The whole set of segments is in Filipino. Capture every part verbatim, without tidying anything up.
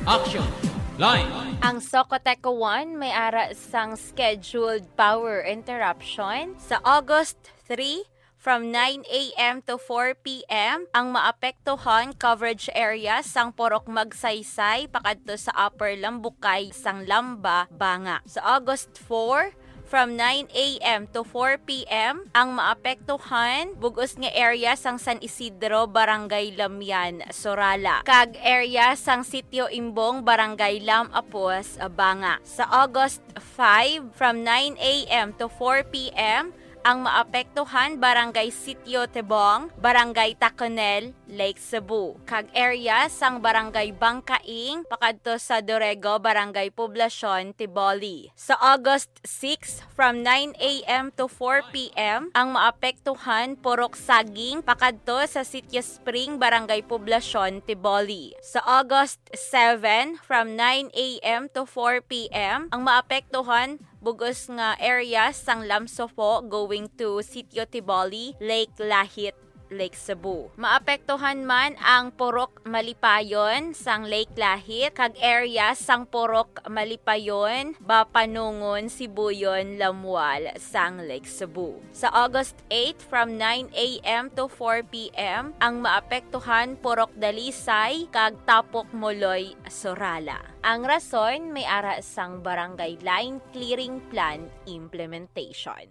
Action! Line! Ang Socoteco one may ara sang scheduled power interruption sa August three from nine a.m. to four p.m. Ang maapektuhan coverage area sang Porok Magsaysay pakadto sa Upper Lambukay sang Lamba, Banga. Sa August four from nine a.m. to four p.m. ang maapektuhan bugos nga area sang San Isidro, Barangay Lamyan, Sorala. Kag area sang Sitio Imbong, Barangay Lam Apos, Banga. Sa August five from nine a.m. to four p.m. ang maapektuhan Barangay Sitio Tebong, Barangay Taconel, Lake Cebu. Kag area sang Barangay Bangkaing pakadto sa Dorego, Barangay Poblacion, Tiboli. Sa August six from nine a.m. to four p.m. ang maapektuhan Porok Saging pakadto sa Sitio Spring, Barangay Poblacion, Tiboli. Sa August seven from nine a.m. to four p.m. ang maapektuhan bugos nga area sang Lamsopo going to Sitio Tiboli, Lake Lahit, Lake Cebu. Maapektuhan man ang Porok Malipayon sang Lake Lahit kag area sang Porok Malipayon, Bapanungon, Sibuyon, Lamual sang Lake Cebu. Sa August eight from nine a.m. to four p.m. ang maapektuhan Porok Dalisay kag Tapok Moloy, Sorala. Ang rason may ara sang Barangay Line Clearing Plan Implementation.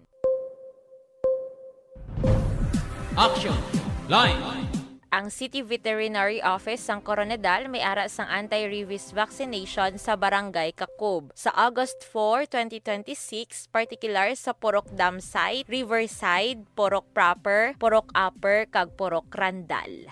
Action! Line! Ang City Veterinary Office sang Coronadal may ara sang anti-rabies vaccination sa Barangay Kakob. Sa August four, twenty twenty-six, particular sa Porok Dam Site, Riverside, Porok Proper, Porok Upper, kag Porok Randal.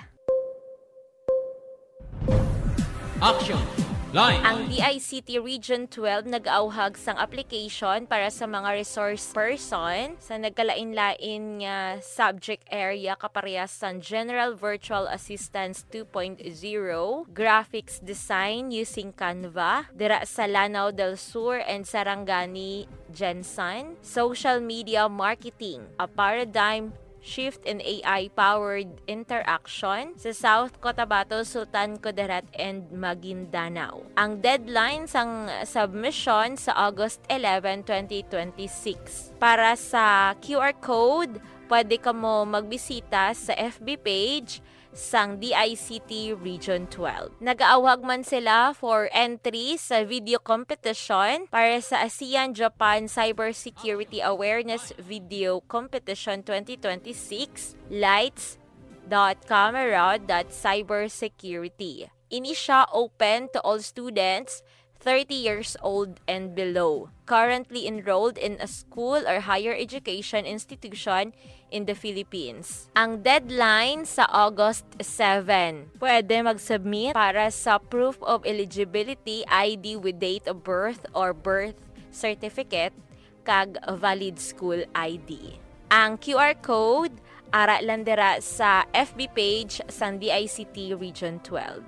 Action! Line! Ang D I C T Region twelve nag-auhag sang application para sa mga resource person sa nagkalain-lain nga subject area kaparehas sa General Virtual Assistance two point oh, Graphics Design using Canva, dira sa Lanao del Sur and Sarangani, Jensen, Social Media Marketing, a paradigm shift in A I-powered interaction sa South Cotabato, Sultan Kudarat, and Maguindanao. Ang deadline sang submission sa August eleventh, twenty twenty-six. Para sa Q R code, pwede ka mo magbisita sa F B page sang D I C T Region twelve. Nag-aawag man sila for entry sa video competition para sa ASEAN Japan Cybersecurity Awareness Video Competition twenty twenty-six, lights dot camera dot cybersecurity. Ini siya open to all students thirty years old and below, currently enrolled in a school or higher education institution in the Philippines. Ang deadline sa August seventh. Pwede mag-submit para sa proof of eligibility I D with date of birth or birth certificate kag valid school I D. Ang Q R code ara lang dira sa F B page sang D I C T Region twelve.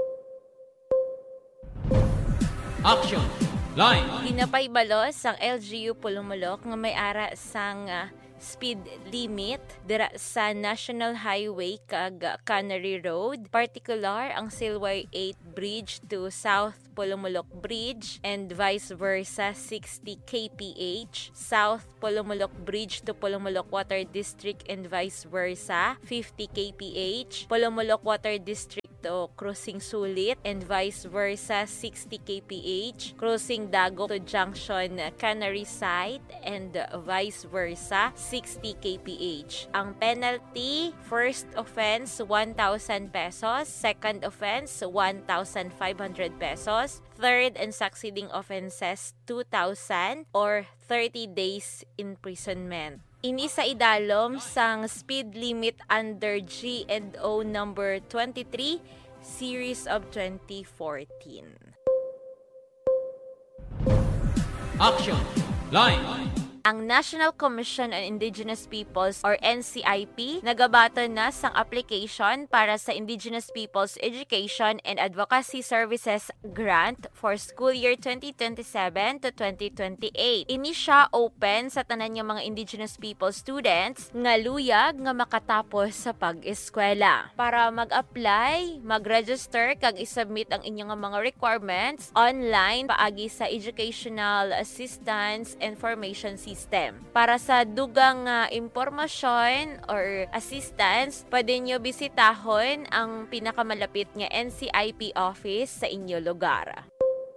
Action! Line! Hinapay balos sang L G U Pulumulok nga may ara sang uh, speed limit dira sa National Highway kag Canary Road, particular ang Silway eight Bridge to South Pulumulok Bridge and vice versa sixty kilometers per hour, South Pulumulok Bridge to Pulumulok Water District and vice versa fifty kilometers per hour, Pulumulok Water District to Crossing Sulit and vice versa sixty kilometers per hour, Crossing Dago to Junction Canary Site and vice versa sixty kilometers per hour. Ang penalty, first offense one thousand pesos, second offense one thousand five hundred pesos, third and succeeding offenses two thousand or thirty days imprisonment. Ini sa idalom sang speed limit under G and O number twenty-three series of twenty fourteen. Action! Line! ang National Commission on Indigenous Peoples or N C I P nagabaton na sang application para sa Indigenous Peoples Education and Advocacy Services Grant for school year twenty twenty-seven to twenty twenty-eight. Ini siya open sa tanan nga mga Indigenous people students nga luyag nga makatapos sa pag-eskwela. Para mag-apply, mag-register kag isubmit ang inyong mga requirements online paagi sa Educational Assistance Information System. Para sa dugang uh, impormasyon or assistance, pwede nyo bisitahon ang pinakamalapit nga N C I P office sa inyo lugar.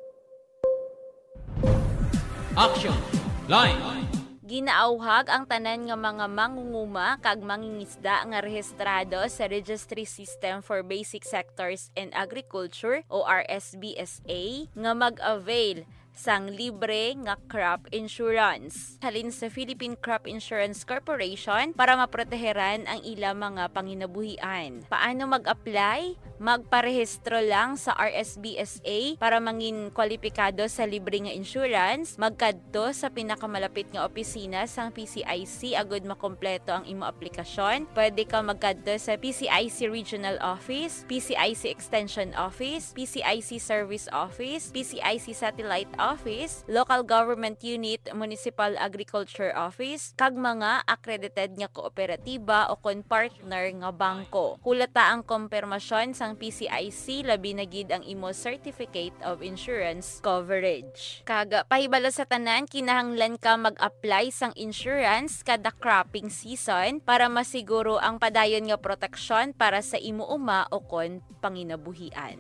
Action! Line! Ginaauhag ang tanan nga mga mangunguma kag mangingisda nga rehistrado sa Registry System for Basic Sectors in Agriculture o R S B S A nga mag-avail sang libre nga crop insurance halin sa Philippine Crop Insurance Corporation para maproteheran ang ilang mga panginabuhian. Paano mag-apply? Magparehistro lang sa R S B S A para mangin kwalipikado sa libre nga insurance. Magkadto sa pinakamalapit nga opisina sang P C I C agud makompleto ang imo aplikasyon. Pwede ka magkadto sa P C I C Regional Office, P C I C Extension Office, P C I C Service Office, P C I C Satellite Office, Local Government Unit, Municipal Agriculture Office, kag mga accredited nga kooperatiba o kon partner nga bangko. Kulata ang kompirmasyon sang P C I C labi na gid ang imo Certificate of Insurance Coverage. Kag pahibalo sa tanan, kinahanglan ka mag-apply sang insurance kada cropping season para masiguro ang padayon nga proteksyon para sa imo uma o kon panginabuhian.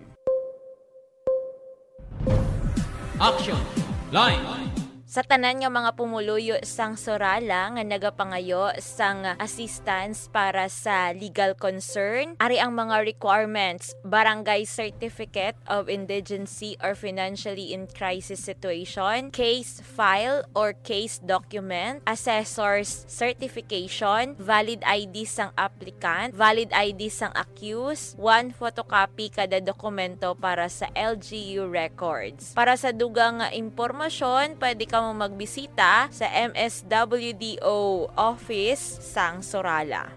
Action! Line! Sa tanan nga mga pumuluyo sang Sorala nga nagapangayo sang assistance para sa legal concern, ari ang mga requirements: barangay certificate of indigency or financially in crisis situation, case file or case document, assessor's certification, valid I D sang applicant, valid I D sang accused, one photocopy kada dokumento para sa L G U records. Para sa dugang nga impormasyon, pwede ka mo magbisita sa M S W D O office sang Sorala.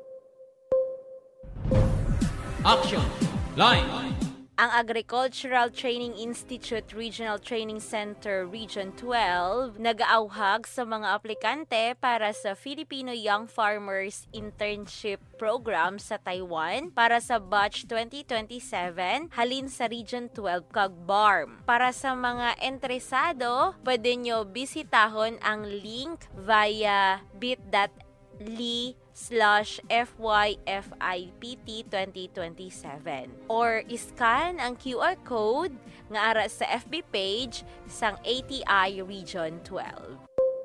Action! Line! Ang Agricultural Training Institute Regional Training Center Region twelve nag-aauhag sa mga aplikante para sa Filipino Young Farmers Internship Program sa Taiwan para sa batch twenty twenty-seven halin sa Region twelve kag B A R M. Para sa mga interesado, pwede nyo bisitahon ang link via bit.ly slash F Y F I P T twenty twenty-seven or iscan ang Q R code nga ara sa F B page sang A T I Region twelve.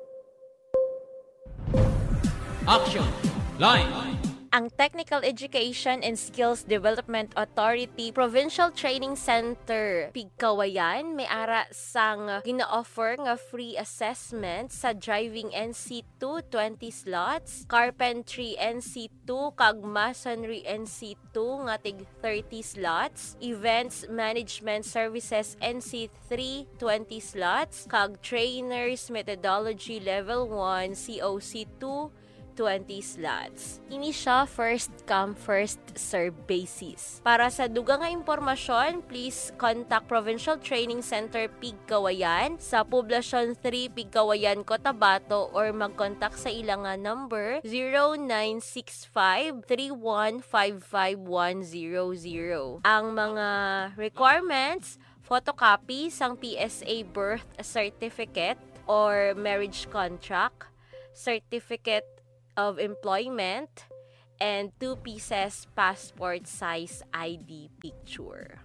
Action! Line! Ang Technical Education and Skills Development Authority Provincial Training Center Pigkawayan may ara sang gina-offer nga free assessment sa driving N C two twenty slots, carpentry N C two kag masonry N C two nga tig thirty slots, events management services N C three twenty slots kag trainers methodology level one C O C two twenty slots. Ini siya first come first serve basis. Para sa dugang nga impormasyon, please contact Provincial Training Center Pigkawayan sa Poblasyon three Pigkawayan, Cotabato or mag-contact sa ilang nga number zero nine six five three one five five one zero zero. Ang mga requirements: photocopy sang P S A birth certificate or marriage contract, certificate of employment, and two pieces passport size I D picture.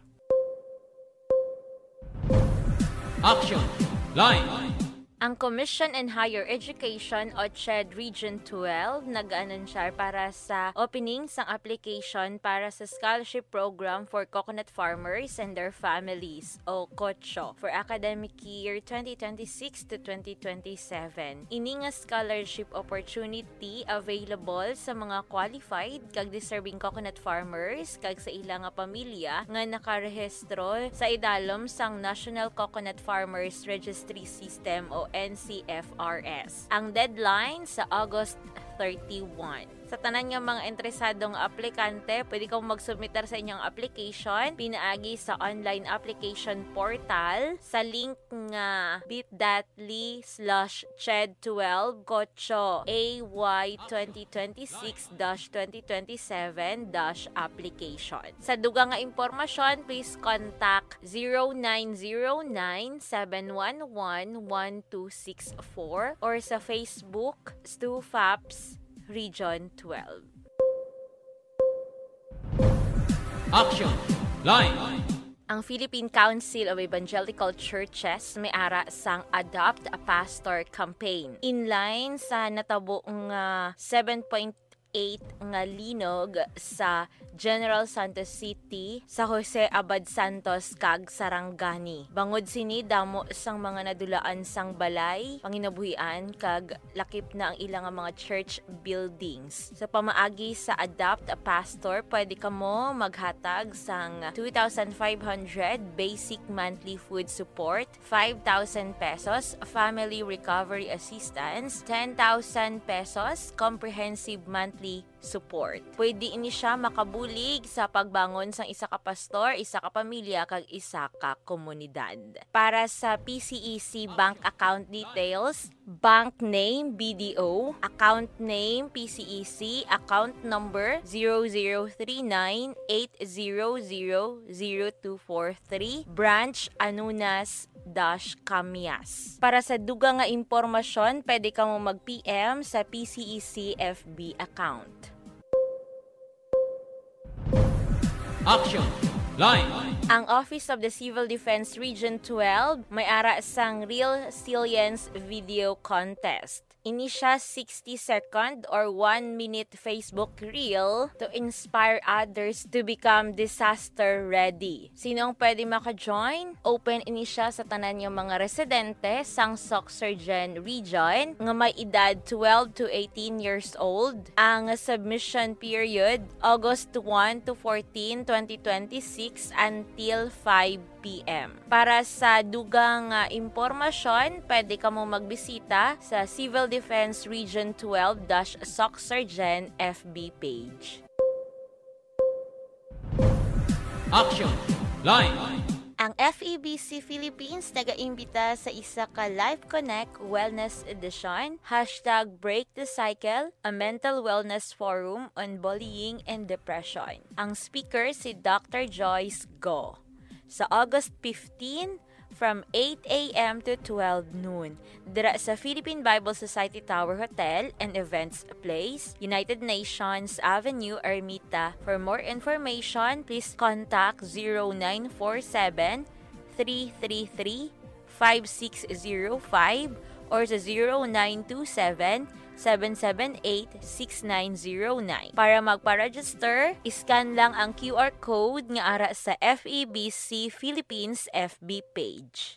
Action! Line! Ang Commission on Higher Education o C H E D Region twelve nag-anunsar para sa opening sang application para sa scholarship program for coconut farmers and their families o COCHO for academic year twenty twenty-six to twenty twenty-seven. Ini nga scholarship opportunity available sa mga qualified kag deserving coconut farmers kag sa ilang nga pamilya nga nakarehistro sa idalom sang National Coconut Farmers Registry System o N C F R S. Ang deadline sa August thirty-one. Sa tanan nga mga interesadong aplikante, pwede kang mag-submitter sa inyong application pinaagi sa online application portal sa link nga bit.ly slash ched12 kocho ay twenty twenty-six twenty twenty-seven application. Sa dugang nga impormasyon, please contact zero nine zero nine seven one one one two six four or sa Facebook Stu Faps Region twelve. Action! Line! Ang Philippine Council of Evangelical Churches may ara sang Adopt a Pastor campaign. Inline sa natabo nga seven point eight nga linog sa General Santos City sa Jose Abad Santos kag Sarangani. Bangod sini damo sang mga nadulaan sang balay, panginabuhian kag lakip na ang ilang mga church buildings. Sa pamaagi sa Adopt a Pastor, pwede kamo maghatag sang two thousand five hundred basic monthly food support, five thousand pesos family recovery assistance, ten thousand pesos comprehensive monthly support. Pwede ini siya makabulig sa pagbangon sang isa ka pastor, isa ka pamilya, kag isa ka komunidad. Para sa P C E C bank account details, bank name B D O, account name P C E C, account number zero zero three nine eight zero zero zero two four three, branch Anunas dash Camias. Para sa dugang nga impormasyon, pwede ka mo mag-P M sa P C E C F B account. Action! Line! Ang Office of the Civil Defense Region twelve may ara sang Real Resilience Video Contest. Ini siya sixty second or one minute Facebook reel to inspire others to become disaster ready. Sinong pwede maka-join? Open ini siya sa tanan yung mga residente sang Soc-Surgen Region nga may edad twelve to eighteen years old. Ang submission period August one to fourteen, twenty twenty-six until five p.m. Para sa dugang uh, impormasyon, pwede ka mo magbisita sa Civil Defense Region twelve Soc-Surgen F B page. Action! Line! Ang F E B C Philippines nag-aimbita sa isa ka Life Connect Wellness Edition, hashtag Break the Cycle, a mental wellness forum on bullying and depression. Ang speaker si Doctor Joyce Go. Sa August fifteenth, from eight a.m. to twelve noon, dira sa Philippine Bible Society Tower Hotel and Events Place, United Nations Avenue, Ermita. For more information, please contact zero nine four seven, three three three, five six zero five or sa zero nine two seven, seven seven eight, six nine zero nine. Para magpa-register, iscan lang ang Q R code nga ara sa F E B C Philippines F B page.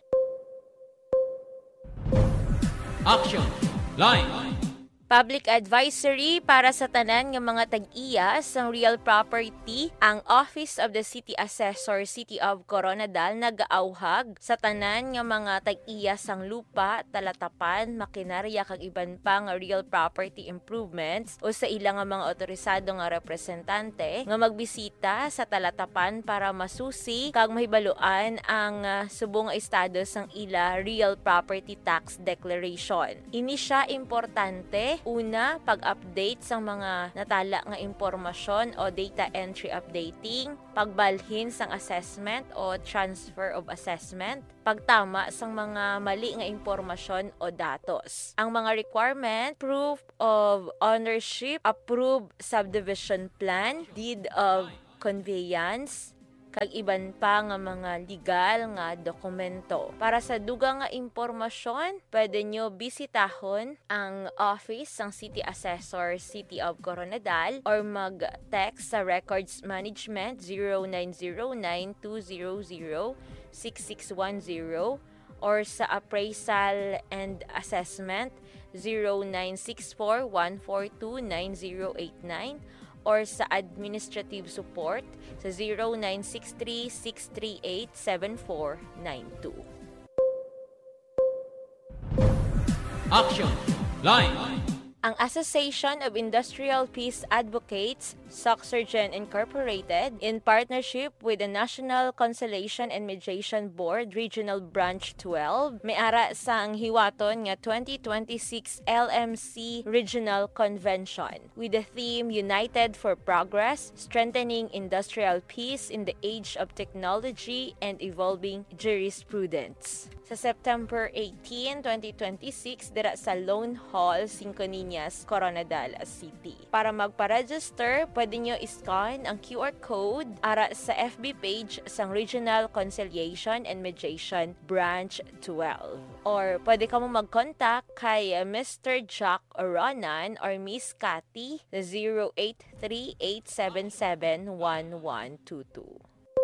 Action! Line! Public advisory para sa tanan nga mga tag-iya sang real property, ang Office of the City Assessor City of Coronadal nagaauhag sa tanan nga mga tag-iya sang lupa, talatapan, makinarya kag iban pang real property improvements o sa ilang nga mga otorisado nga representante nga magbisita sa talatapan para masusi kag mahibaluan ang uh, subong estado sang ila real property tax declaration. Ini siya importante. Una, pag-update sa mga natala nga impormasyon o data entry updating, pagbalhin sang assessment o transfer of assessment, pagtama sang mga mali nga impormasyon o datos. Ang mga requirement, proof of ownership, approved subdivision plan, deed of conveyance, kag iban pa nga mga legal nga dokumento. Para sa dugang nga impormasyon, pwede nyo bisitahon ang office ng City Assessor City of Coronadal or mag-text sa Records Management zero nine zero nine two zero zero six six one zero or sa Appraisal and Assessment zero nine six four one four two nine zero eight nine or sa administrative support sa zero nine six three six three eight seven four nine two. Action. Line. Ang Association of Industrial Peace Advocates, Soxurgen Incorporated, in partnership with the National Conciliation and Mediation Board, Regional Branch twelve, may ara sa ang hiwaton nga twenty twenty-six L M C Regional Convention with the theme United for Progress, Strengthening Industrial Peace in the Age of Technology and Evolving Jurisprudence. Sa September eighteenth, twenty twenty-six, dira sa Lone Hall, Cinco Niñas, Coronadal City. Para magpa-register, pwede nyo iscan ang Q R code ara sa F B page sang Regional Conciliation and Mediation Branch twelve. Or pwede ka mo mag-contact kay Mister Jack Oronan or Miss Cathy sa zero eight three eight seven seven one one two two.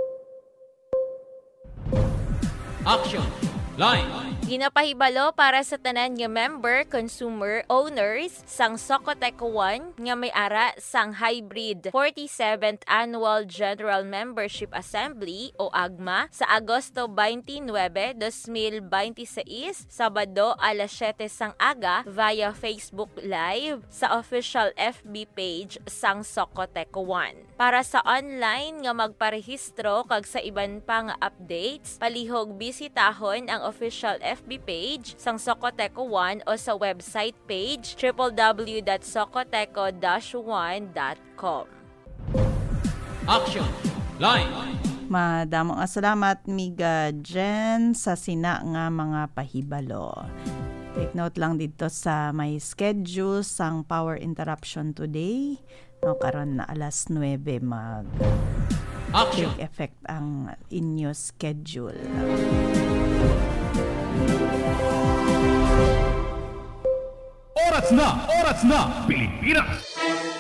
Action. Line. Ginapahibalo para sa tanan nga member, consumer, owners sang Socotec one nga may ara sang hybrid forty-seventh Annual General Membership Assembly o AGMA sa Agosto twenty-nine, twenty twenty-six, Sabado alas siyete sang aga via Facebook Live sa official F B page sang Socotec one. Para sa online nga magparehistro kag sa iban pa nga updates, palihog bisitahon ang official F B page sang Socoteco one o sa website page w w w dot socoteco dash one dot com. Action. Line. Madamo nga salamat miga Jen sa sina nga mga pahibalo. Take note lang dito sa may schedule sang power interruption today. No, karon na alas nuwebe mag Action. take effect ang inyo schedule. Oras na, oras na, Pilipinas!